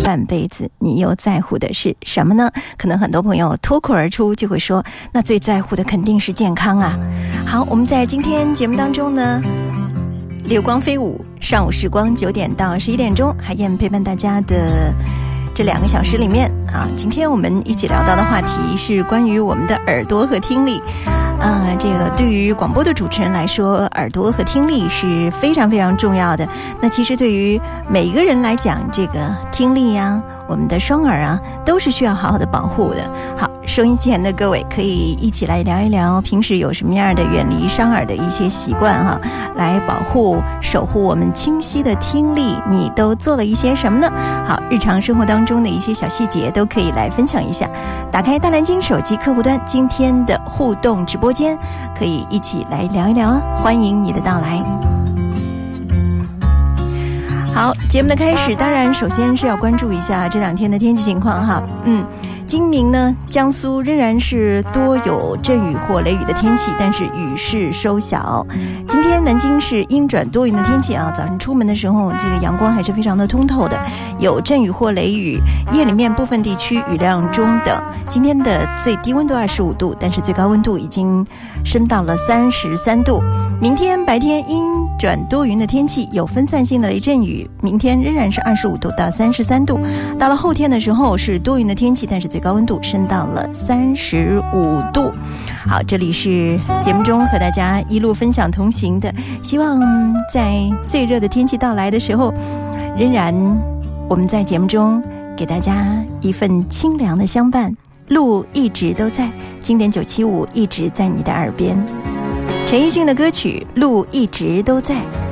半辈子，你又在乎的是什么呢？可能很多朋友脱口而出就会说，那最在乎的肯定是健康啊。好，我们在今天节目当中呢，流光飞舞，上午时光9点到11点钟，海燕陪伴大家的这2个小时里面啊，今天我们一起聊到的话题是关于我们的耳朵和听力。这个对于广播的主持人来说，耳朵和听力是非常非常重要的。那其实对于每一个人来讲，这个听力啊，我们的双耳啊，都是需要好好的保护的。好，收音机前的各位可以一起来聊一聊，平时有什么样的远离伤耳的一些习惯哈，来保护守护我们清晰的听力，你都做了一些什么呢？好，日常生活当中的一些小细节都可以来分享一下。打开大蓝鲸手机客户端今天的互动直播间，可以一起来聊一聊啊，欢迎你的到来。好，节目的开始，当然首先是要关注一下这2天的天气情况哈。今明呢，江苏仍然是多有阵雨或雷雨的天气，但是雨势收小。今天南京是阴转多云的天气啊，早上出门的时候，这个阳光还是非常的通透的，有阵雨或雷雨，夜里面部分地区雨量中等。今天的最低温度25度，但是最高温度已经升到了33度。明天白天阴转多云的天气，有分散性的雷阵雨，明天仍然是25度到33度。到了后天的时候是多云的天气，但是最高温度升到了35度。好，这里是节目中和大家一路分享同行的，希望在最热的天气到来的时候，仍然我们在节目中给大家一份清凉的相伴。路一直都在，经典975一直在你的耳边。陈奕迅的歌曲《路一直都在》。